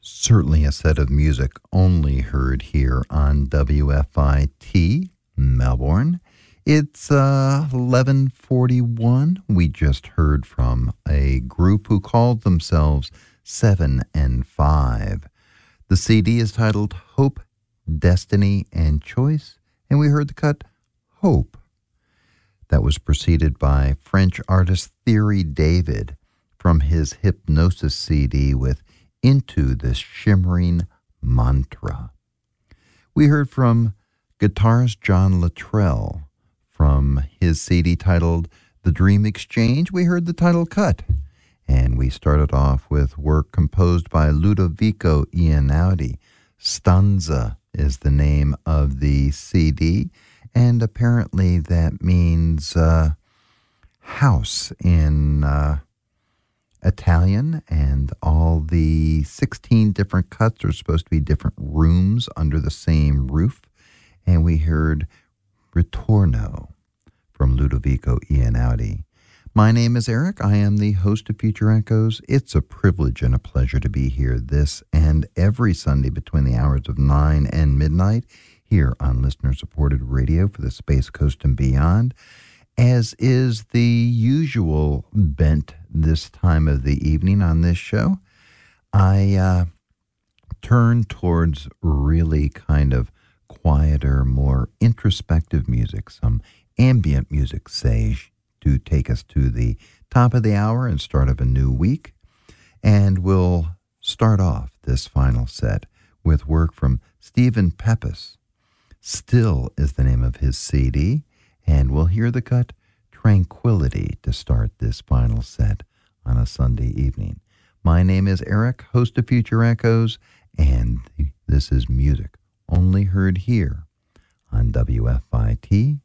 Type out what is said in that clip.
Certainly a set of music only heard here on WFIT Melbourne. It's 11:41. We just heard from a group who called themselves 7 and 5. The CD is titled Hope, Destiny, and Choice, and we heard the cut Hope. That was preceded by French artist Thierry David from his Hypnosis CD with Into the Shimmering Mantra. We heard from guitarist John Luttrell from his CD titled The Dream Exchange. We heard the title cut. And we started off with work composed by Ludovico Einaudi. Stanza is the name of the CD, and apparently that means house in Italian, and all the 16 different cuts are supposed to be different rooms under the same roof. And we heard Ritorno from Ludovico Einaudi. My name is Eric. I am the host of Future Echoes. It's a privilege and a pleasure to be here this and every Sunday between the hours of 9 and midnight here on listener-supported radio for the Space Coast and beyond. As is the usual bent this time of the evening on this show, I turn towards really kind of quieter, more introspective music, some ambient music, say, to take us to the top of the hour and start of a new week. And we'll start off this final set with work from Stephen Peppis. Still is the name of his CD, and we'll hear the cut Tranquility to start this final set on a Sunday evening. My name is Eric, host of Future Echoes, and this is music only heard here on WFIT